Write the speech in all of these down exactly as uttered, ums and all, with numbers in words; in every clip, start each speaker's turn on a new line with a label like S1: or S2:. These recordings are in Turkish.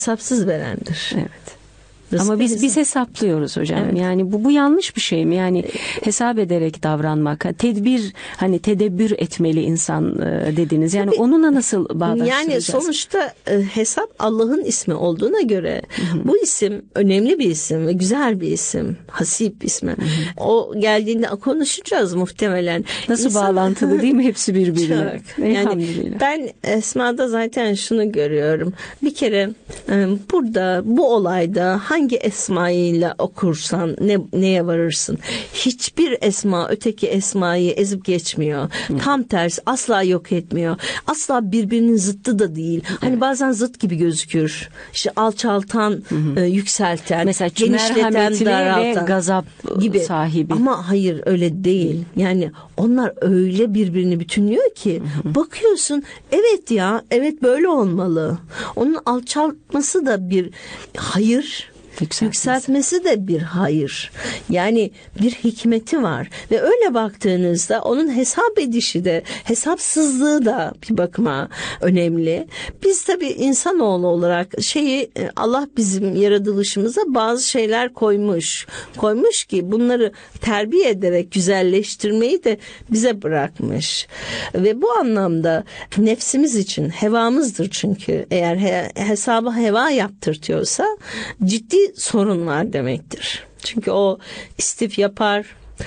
S1: hesapsız verendir.
S2: Evet. Ama biz biz hesaplıyoruz hocam. Evet. Yani bu bu yanlış bir şey mi? Yani hesap ederek davranmak, tedbir, hani tedebbür etmeli insan dediniz. Yani tabii, onunla nasıl bağdaştıracağız?
S1: Yani sonuçta hesap Allah'ın ismi olduğuna göre hı-hı, bu isim önemli bir isim ve güzel bir isim. Hasip ismi. Hı-hı. O geldiğinde konuşacağız muhtemelen.
S2: Nasıl İnsan... bağlantılı değil mi hepsi birbirine?
S1: Yani ben Esma'da zaten şunu görüyorum. Bir kere burada bu olayda hangi Hangi esmayla okursan ne, neye varırsın? Hiçbir esma öteki esmayı ezip geçmiyor. Hı. Tam tersi, asla yok etmiyor. Asla birbirinin zıttı da değil. Evet. Hani bazen zıt gibi gözükür. İşte alçaltan, e, yükselten,
S2: mesela
S1: genişleten, daraltan
S2: ve gazap gibi sahibi.
S1: Ama hayır, öyle değil. Yani onlar öyle birbirini bütünlüyor ki hı. bakıyorsun, evet ya, evet böyle olmalı. Onun alçaltması da bir hayır. Yükseltmesi. Yükseltmesi de bir hayır. Yani bir hikmeti var ve öyle baktığınızda onun hesap edişi de, hesapsızlığı da bir bakıma önemli. Biz tabii insanoğlu olarak şeyi, Allah bizim yaratılışımıza bazı şeyler koymuş. Koymuş ki bunları terbiye ederek güzelleştirmeyi de bize bırakmış. Ve bu anlamda nefsimiz için, hevamızdır çünkü eğer he, hesabı heva yaptırtıyorsa ciddi sorun var demektir. Çünkü o istif yapar,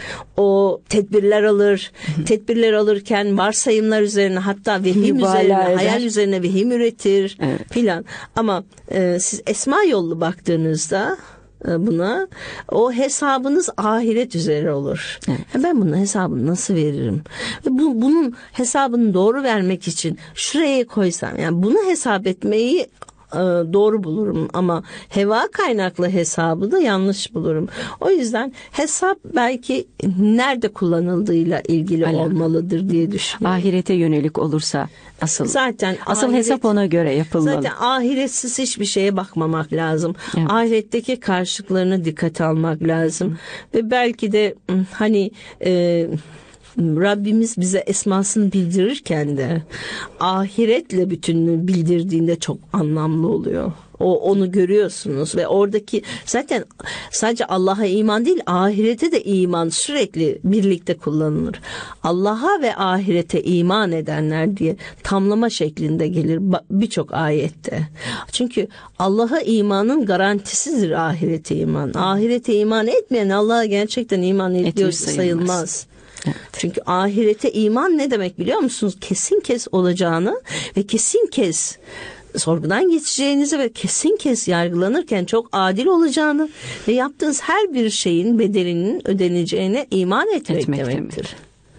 S1: o tedbirler alır, hı-hı, tedbirler alırken varsayımlar üzerine, hatta vehim Mübala üzerine, eder. hayal üzerine vehim üretir, evet, filan. Ama e, siz esma yollu baktığınızda buna, o hesabınız ahiret üzere olur. Evet. Ben bunun hesabını nasıl veririm? Bu, bunun hesabını doğru vermek için şuraya koysam, yani bunu hesap etmeyi doğru bulurum ama heva kaynaklı hesabı da yanlış bulurum. O yüzden hesap belki nerede kullanıldığıyla ilgili Aynen. olmalıdır diye düşünüyorum.
S2: Ahirete yönelik olursa asıl zaten asıl ahiret, hesap ona göre yapılmalı.
S1: Zaten ahiretsiz hiçbir şeye bakmamak lazım. Evet. Ahiretteki karşılıklarına dikkat almak lazım. Ve belki de hani e, Rabbimiz bize esmasını bildirirken de ahiretle bütünlüğü bildirdiğinde çok anlamlı oluyor. O onu görüyorsunuz ve oradaki zaten sadece Allah'a iman değil, ahirete de iman sürekli birlikte kullanılır. Allah'a ve ahirete iman edenler diye tamlama şeklinde gelir birçok ayette. Çünkü Allah'a imanın garantisidir ahirete iman. Ahirete iman etmeyen Allah'a gerçekten iman ediyor sayılmaz. Evet. Çünkü ahirete iman ne demek biliyor musunuz? Kesin kes olacağını ve kesin kes sorgudan geçeceğinizi ve kesin kes yargılanırken çok adil olacağını ve yaptığınız her bir şeyin bedelinin ödeneceğine iman etmek, etmek demektir. Demek.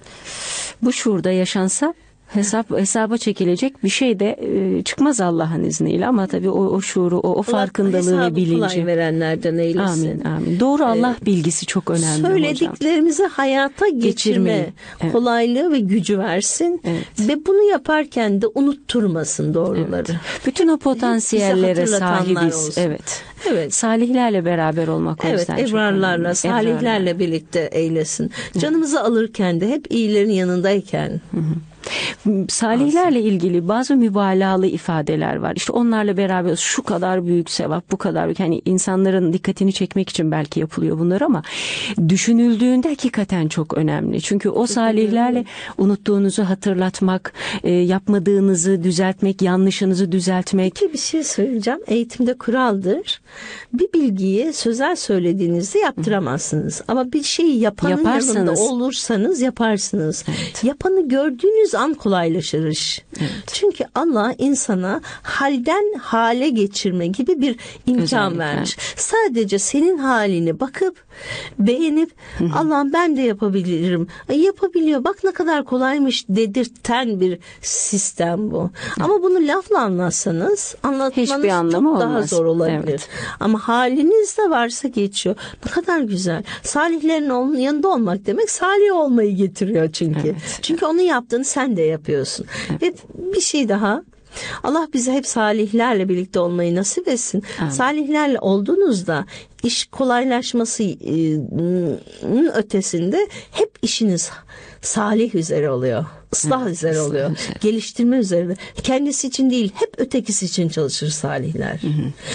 S2: Bu şuurda yaşansa hesap hesaba çekilecek bir şey de e, çıkmaz Allah'ın izniyle, ama tabii o, o şuuru, o, o farkındalığı ve bilinci.
S1: Kolay verenlerden eylesin.
S2: Amin, amin. Doğru, Allah ee, bilgisi çok önemli.
S1: Söylediklerimizi
S2: hocam.
S1: hayata geçirme evet. kolaylığı ve gücü versin. Evet. Ve bunu yaparken de unutturmasın doğruları. Evet.
S2: Bütün o potansiyellere sahibiz. Olsun. Evet. Evet. Salihlerle beraber olmak o
S1: evet,
S2: yüzden
S1: ebrarlarla,
S2: çok
S1: salihlerle Ebrarlar. birlikte eylesin. Canımızı evet. alırken de hep iyilerin yanındayken.
S2: Hı hı. Salihlerle ilgili bazı mübalağalı ifadeler var. İşte onlarla beraber şu kadar büyük sevap, bu kadar büyük. Hani insanların dikkatini çekmek için belki yapılıyor bunlar, ama düşünüldüğünde hakikaten çok önemli. Çünkü o salihlerle unuttuğunuzu hatırlatmak, yapmadığınızı düzeltmek, yanlışınızı düzeltmek.
S1: Peki bir şey söyleyeceğim. Eğitimde kuraldır. Bir bilgiyi sözel söylediğinizde yaptıramazsınız. Ama bir şeyi yapanın Yaparsanız. yanında olursanız yaparsınız. Evet. Yapanı gördüğünüz an kolaylaşır iş. Evet. Çünkü Allah insana halden hale geçirme gibi bir imkan Özellikle. vermiş. Sadece senin halini bakıp beğenip Allah'ım ben de yapabilirim. Ay, yapabiliyor. Bak ne kadar kolaymış dedirten bir sistem bu. Evet. Ama bunu lafla anlatsanız anlatmanız Hiçbir anlamı çok olmaz. daha zor olabilir. Evet. Ama haliniz de varsa geçiyor. Ne kadar güzel. Salihlerin yanında olmak demek salih olmayı getiriyor çünkü. Evet. Çünkü onu yaptığını sen de yapıyorsun. Evet. Ve bir şey daha Allah bize hep salihlerle birlikte olmayı nasip etsin.
S2: Amin.
S1: Salihlerle olduğunuzda iş kolaylaşmasının ötesinde hep işiniz salih üzere oluyor. Islah
S2: Evet,
S1: üzere
S2: ıslah
S1: oluyor.
S2: üzere.
S1: Geliştirme üzere. Kendisi için değil, hep ötekisi için çalışır salihler. Hı hı.